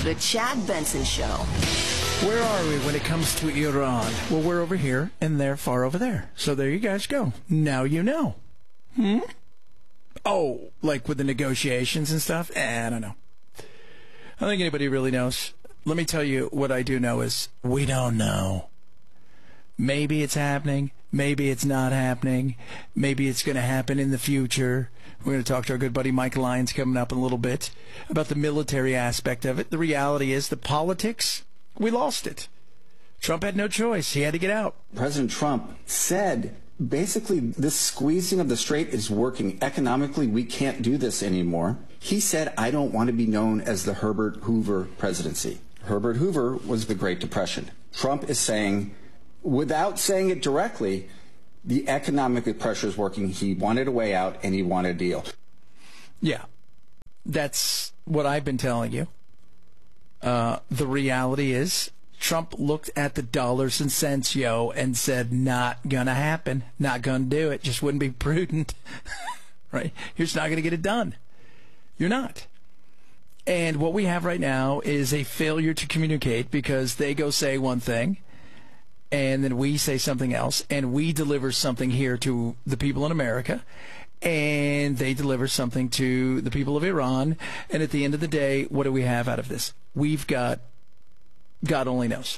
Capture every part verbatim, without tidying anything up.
The Chad Benson Show. Where are we when it comes to Iran? Well, we're over here, and they're far over there. So there you guys go. Now you know. Hmm? Oh, like with the negotiations and stuff? Eh, I don't know. I don't think anybody really knows. Let me tell you what I do know is we don't know. Maybe it's happening. Maybe it's not happening. Maybe it's going to happen in the future. We're going to talk to our good buddy Mike Lyons coming up in a little bit about the military aspect of it. The reality is the politics, we lost it. Trump had no choice. He had to get out. President Trump said, basically, this squeezing of the strait is working. Economically, we can't do this anymore. He said, I don't want to be known as the Herbert Hoover presidency. Herbert Hoover was the Great Depression. Trump is saying, without saying it directly, the economic pressure is working. He wanted a way out, and he wanted a deal. Yeah, that's what I've been telling you. Uh, the reality is Trump looked at the dollars and cents, yo, and said, not going to happen, not going to do it, just wouldn't be prudent, right? You're just not going to get it done. You're not. And what we have right now is a failure to communicate because they go say one thing, and then we say something else, and we deliver something here to the people in America, and they deliver something to the people of Iran, and at the end of the day, what do we have out of this? We've got, God only knows.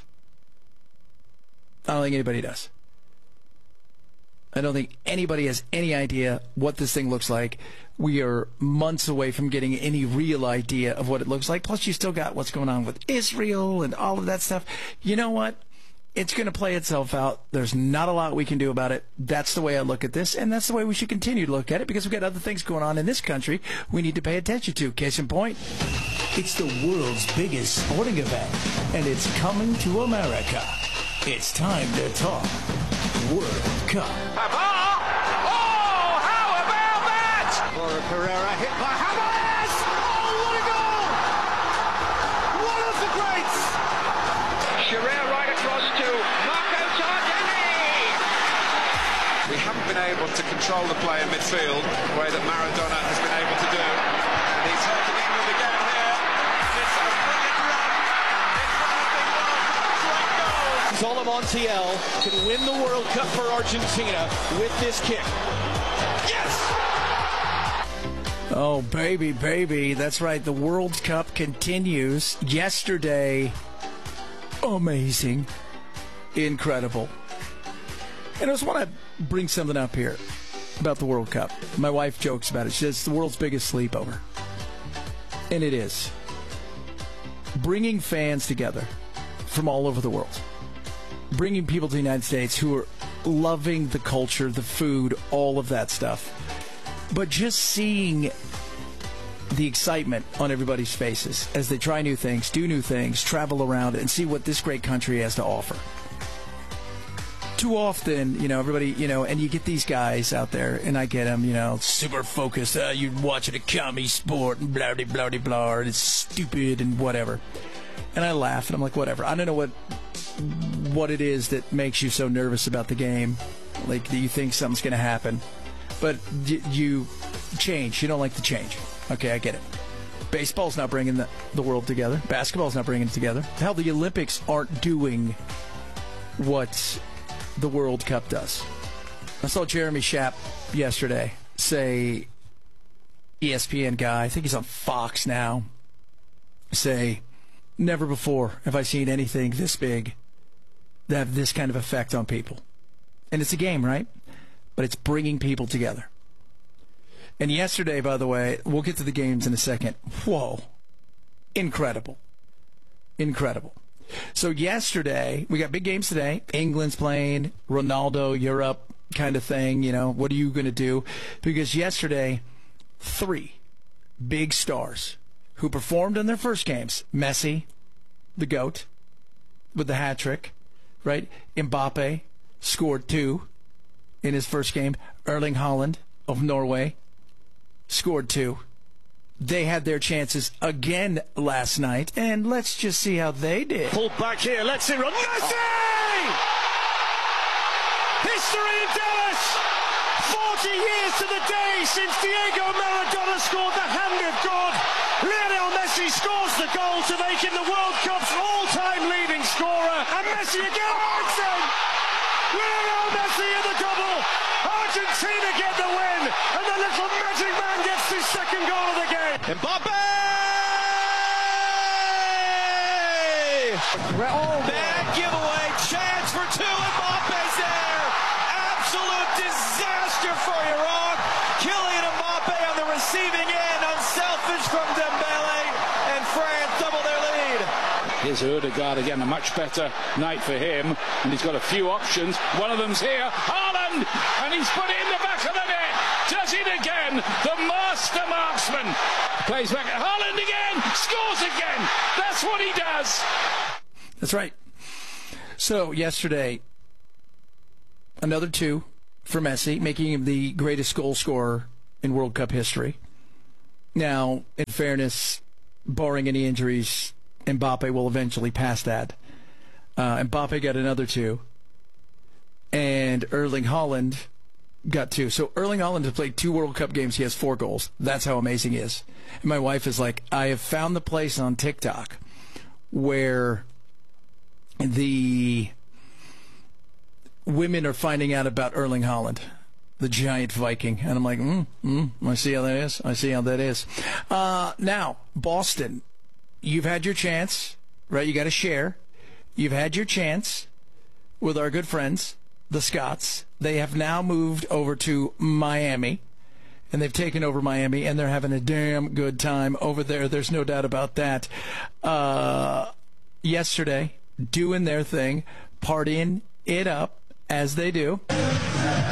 I don't think anybody does. I don't think anybody has any idea what this thing looks like. We are months away from getting any real idea of what it looks like. Plus, you still got what's going on with Israel and all of that stuff. You know what? It's going to play itself out. There's not a lot we can do about it. That's the way I look at this, and that's the way we should continue to look at it because we've got other things going on in this country we need to pay attention to. Case in point, it's the world's biggest sporting event, and it's coming to America. It's time to talk World Cup. Hamas! Oh, how about that? Laura Pereira hit by Hamas! Oh, what a goal! One of the greats! Shearer right across to Marco Tardelli! We haven't been able to control the play in midfield the way that Maradona has been able to do. And he's hurting England again here. It's a brilliant run. It's one of the World Cup's great goals. Zola Montiel can win the World Cup for Argentina with this kick. Yes! Oh, baby, baby. That's right. The World Cup continues. Yesterday, amazing. Incredible. And I just want to bring something up here about the World Cup. My wife jokes about it. She says it's the world's biggest sleepover. And it is. Bringing fans together from all over the world. Bringing people to the United States who are loving the culture, the food, all of that stuff. But just seeing the excitement on everybody's faces as they try new things, do new things, travel around, and see what this great country has to offer. Too often, you know, everybody, you know, and you get these guys out there, and I get them, you know, super focused. Uh, you're watching a comedy sport, and blah, blah, blah, blah, and it's stupid and whatever. And I laugh, and I'm like, whatever. I don't know what what it is that makes you so nervous about the game, like that you think something's going to happen. But y- you change. You don't like the change. Okay, I get it. Baseball's not bringing the, the world together. Basketball's not bringing it together. Hell, the Olympics aren't doing what the World Cup does. I saw Jeremy Schaap yesterday say, E S P N guy, I think he's on Fox now, say, never before have I seen anything this big that have this kind of effect on people. And it's a game, right? But it's bringing people together. And yesterday, by the way, we'll get to the games in a second. Whoa. Incredible. Incredible. So yesterday, we got big games today. England's playing, Ronaldo, Europe kind of thing. You know, what are you going to do? Because yesterday, three big stars who performed in their first games. Messi, the GOAT, with the hat trick, right? Mbappe scored two in his first game. Erling Haaland of Norway scored two. They had their chances again last night, and let's just see how they did. Pulled back here, let's see run. Messi! History in Dallas! forty years to the day since Diego Maradona scored the hand of God Lionel Messi scores the goal to make him the World Cup's all-time leading scorer. And Messi again makes it! Lionel Messi in the double! Argentina get the win! And the little magic man gets his second goal of the game! Mbappe! Oh, bad giveaway, chance for two, Mbappe's there! Absolute disaster for Iraq! Kylian Mbappe on the receiving end, unselfish from Dembele, and France double their lead. Here's Ødegaard again, a much better night for him, and he's got a few options. One of them's here, Haaland, and he's put it in the back of the net. Does it again, the master marksman. Plays back at Haaland again, scores again. That's what he does. That's right. So yesterday, another two for Messi, making him the greatest goal scorer in World Cup history. Now, in fairness, barring any injuries, Mbappe will eventually pass that. Uh, Mbappe got another two, and Erling Haaland got two. So Erling Haaland has played two World Cup games. He has four goals. That's how amazing he is. And my wife is like, I have found the place on TikTok where the women are finding out about Erling Haaland, the giant Viking. And I'm like, mm, mm, I see how that is. I see how that is. Uh, now, Boston, you've had your chance, right? You got to share. You've had your chance with our good friends, the Scots. They have now moved over to Miami, and they've taken over Miami, and they're having a damn good time over there. There's no doubt about that. Uh, yesterday, doing their thing, partying it up, as they do.